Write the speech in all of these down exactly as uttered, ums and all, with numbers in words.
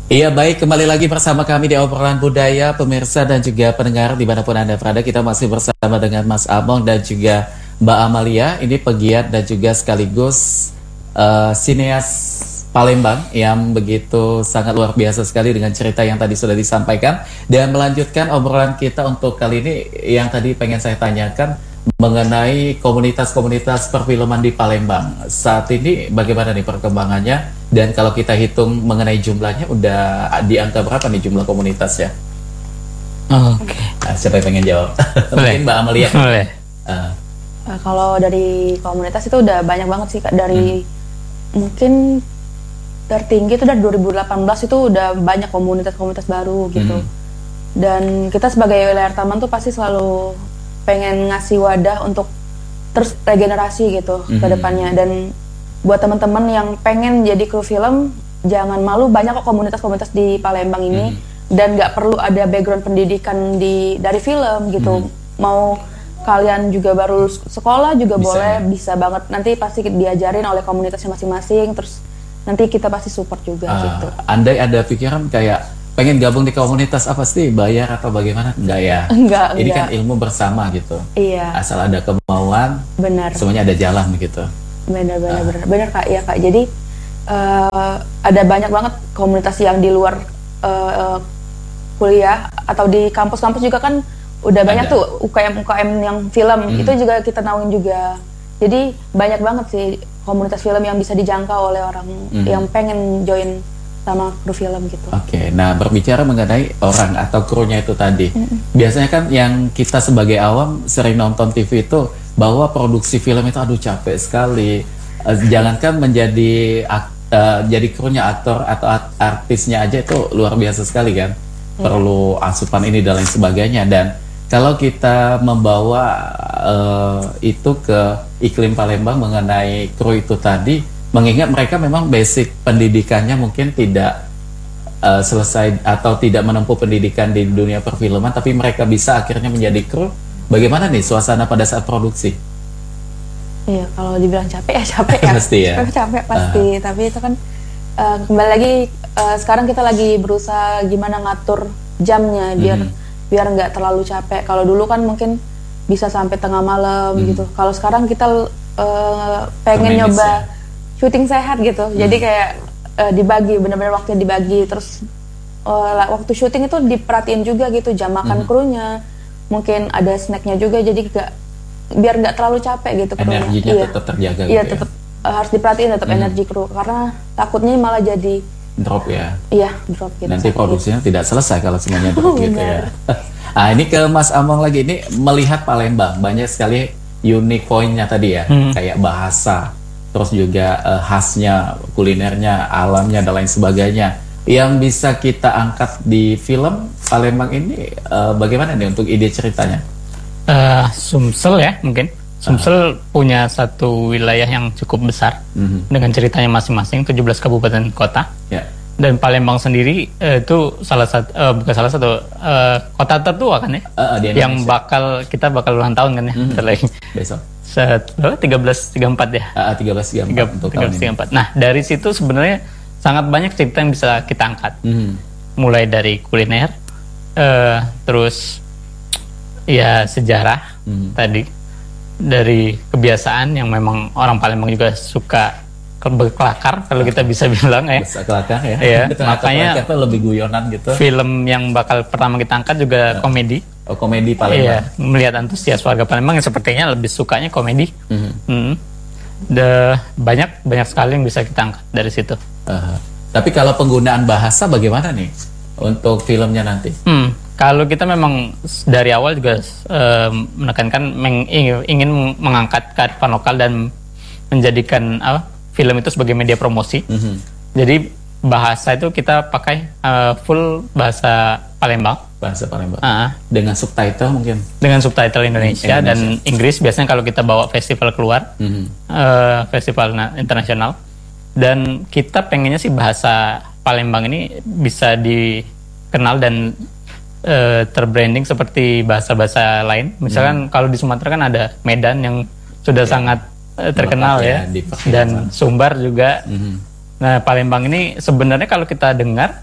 Iya baik, kembali lagi bersama kami di Obrolan Budaya, pemirsa dan juga pendengar dimanapun Anda berada. Kita masih bersama dengan Mas Among dan juga Mbak Amalia. Ini pegiat dan juga sekaligus uh, sineas Palembang yang begitu sangat luar biasa sekali dengan cerita yang tadi sudah disampaikan. Dan melanjutkan obrolan kita untuk kali ini yang tadi pengen saya tanyakan mengenai komunitas-komunitas perfilman di Palembang. Saat ini bagaimana nih perkembangannya? Dan kalau kita hitung mengenai jumlahnya, udah di angka berapa nih jumlah komunitasnya? Oke. Okay. Nah, siapa yang pengen jawab? Mungkin Mbak Amalia. Boleh. Uh. Uh, kalau dari komunitas itu udah banyak banget sih Kak. Dari hmm. mungkin tertinggi itu dari dua ribu delapan belas itu udah banyak komunitas-komunitas baru gitu. Hmm. Dan kita sebagai Layar Taman tuh pasti selalu pengen ngasih wadah untuk terus regenerasi gitu mm-hmm. ke depannya. Dan buat teman-teman yang pengen jadi kru film, jangan malu, banyak kok komunitas-komunitas di Palembang ini mm-hmm. dan nggak perlu ada background pendidikan di dari film gitu. Mm-hmm. Mau kalian juga baru sekolah juga bisa, boleh, ya? Bisa banget. Nanti pasti diajarin oleh komunitasnya masing-masing, terus nanti kita pasti support juga uh, gitu. Andai ada pikiran kayak pengen gabung di komunitas apa sih, bayar atau bagaimana? Enggak ya? Enggak, Ini enggak. kan ilmu bersama gitu. Iya. Asal ada kemauan, benar. Semuanya ada jalan gitu. Benar, benar, uh. benar, benar Kak. Iya Kak. Jadi uh, ada banyak banget komunitas yang di luar uh, kuliah atau di kampus-kampus juga kan udah banyak ada. Tuh U K M U K M yang film hmm. itu juga kita naungin juga. Jadi banyak banget sih komunitas film yang bisa dijangkau oleh orang hmm. yang pengen join sama kru film gitu. Oke, okay, nah berbicara mengenai orang atau krunya itu tadi, mm-hmm. biasanya kan yang kita sebagai awam sering nonton T V itu bahwa produksi film itu aduh capek sekali. Uh, jangankan menjadi uh, jadi krunya, aktor atau artisnya aja itu luar biasa sekali kan. Mm. Perlu asupan ini dan lain sebagainya. Dan kalau kita membawa uh, itu ke iklim Palembang mengenai kru itu tadi, mengingat mereka memang basic pendidikannya mungkin tidak uh, selesai atau tidak menempuh pendidikan di dunia perfilman, tapi mereka bisa akhirnya menjadi kru. Bagaimana nih suasana pada saat produksi? Iya, kalau dibilang capek ya capek ya. Pasti ya. Capek pasti, uh. tapi itu kan uh, kembali lagi uh, sekarang kita lagi berusaha gimana ngatur jamnya biar mm-hmm. biar nggak terlalu capek. Kalau dulu kan mungkin bisa sampai tengah malam mm. gitu. Kalau sekarang kita uh, pengen Termenis, nyoba ya? Syuting sehat gitu, hmm. jadi kayak uh, dibagi, benar-benar waktunya dibagi, terus uh, waktu syuting itu diperhatiin juga gitu, jam makan hmm. krunya, mungkin ada snacknya juga, jadi gak, biar nggak terlalu capek gitu krunya. Energinya iya. tetap terjaga iya, gitu tetap, ya? uh, harus diperhatiin tetap hmm. energi kru, karena takutnya malah jadi drop ya? Iya, drop gitu. Nanti produksinya tidak selesai kalau semuanya drop gitu ya. Ah, ini ke Mas Among lagi, ini melihat Palembang, banyak sekali unique pointnya tadi ya, hmm. kayak bahasa, terus juga uh, khasnya, kulinernya, alamnya, dan lain sebagainya. Yang bisa kita angkat di film Palembang ini, uh, bagaimana nih untuk ide ceritanya? Uh, Sumsel ya mungkin. Sumsel uh. punya satu wilayah yang cukup besar, uh-huh. dengan ceritanya masing-masing, tujuh belas kabupaten kota. Yeah. Dan Palembang sendiri uh, itu salah satu, uh, bukan salah satu, uh, kota tertua kan ya? Uh, uh, yang bakal, kita bakal ulang tahun kan ya, uh-huh. setelah ini. Besok. Set, berapa? tiga belas tiga puluh empat ya? Uh, tiga belas tiga puluh empat untuk tahun ini. Nah, dari situ sebenarnya sangat banyak cerita yang bisa kita angkat. Mm-hmm. Mulai dari kuliner, uh, terus ya sejarah mm-hmm. tadi, dari kebiasaan yang memang orang Palembang juga suka berkelakar, kalau kita bisa bilang ya. Berkelakar ya. Iya, makanya lebih guyonan gitu. Film yang bakal pertama kita angkat juga uh. komedi. Oh, komedi Palembang. Iya, melihat antusias warga Palembang yang sepertinya lebih sukanya komedi. Mm-hmm. Mm-hmm. De, banyak banyak sekali yang bisa kita angkat dari situ. Uh, tapi kalau penggunaan bahasa bagaimana nih untuk filmnya nanti? Hmm, kalau kita memang dari awal juga uh, menekankan meng, ingin mengangkat kearifan lokal dan menjadikan apa, film itu sebagai media promosi. Mm-hmm. Jadi bahasa itu kita pakai uh, full bahasa Palembang. Bahasa Palembang. Uh, dengan subtitle mungkin. Dengan subtitle Indonesia, Indonesia dan Inggris. Biasanya kalau kita bawa festival keluar, mm-hmm. uh, festival internasional. Dan kita pengennya sih bahasa Palembang ini bisa dikenal dan uh, terbranding seperti bahasa-bahasa lain. Misalkan mm. kalau di Sumatera kan ada Medan yang sudah yeah. sangat uh, terkenal ya, ya dan Sumbar juga. Mm-hmm. Nah, Palembang ini sebenarnya kalau kita dengar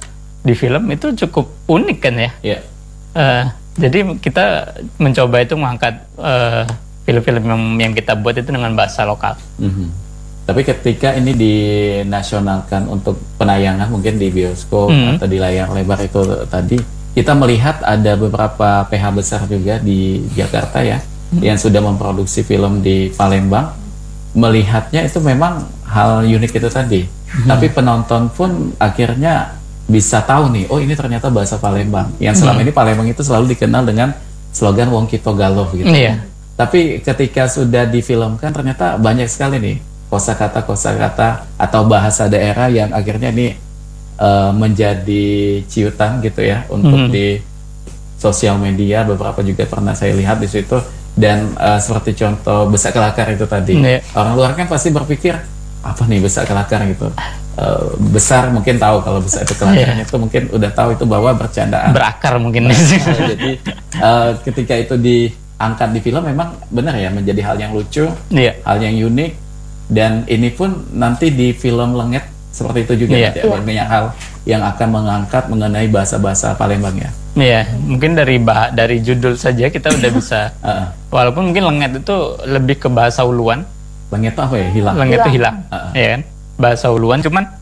di film itu cukup unik kan ya. Iya. Eh, jadi kita mencoba itu mengangkat eh, film-film yang, yang kita buat itu dengan bahasa lokal. Mhm. Tapi ketika ini dinasionalkan untuk penayangan mungkin di bioskop Mhm. atau di layar lebar itu tadi, kita melihat ada beberapa P H besar juga di Jakarta ya, yang sudah memproduksi film di Palembang. Melihatnya itu memang hal unik itu tadi. Tapi penonton pun akhirnya bisa tahu nih, oh ini ternyata bahasa Palembang. Yang selama ini Palembang itu selalu dikenal dengan slogan Wong Kito Galoh gitu. Iya. Tapi ketika sudah difilmkan ternyata banyak sekali nih kosakata-kosakata atau bahasa daerah yang akhirnya ini uh, menjadi ciutan gitu ya untuk Mhm. di sosial media. Beberapa juga pernah saya lihat di situ, dan uh, seperti contoh Besak Kelakar itu tadi. Iya. Orang luar kan pasti berpikir apa nih Besak Kelakar gitu. Uh, besar mungkin tahu kalau Besak itu Kelakarnya itu mungkin udah tahu itu bahwa bercandaan. Berakar mungkin. Nah, jadi uh, ketika itu diangkat di film memang benar ya menjadi hal yang lucu, Iya. hal yang unik, dan ini pun nanti di film Lenget seperti itu juga Iya. nanti ada banyak hal yang akan mengangkat mengenai bahasa-bahasa Palembang ya. Iya, mungkin dari bah dari judul saja kita udah bisa. Uh, Walaupun mungkin Lenget itu lebih ke bahasa Uluan. Lenget itu apa ya? Hilang. Lenget itu Hilang. hilang, Uh-uh. ya kan? Bahasa Uluan, cuman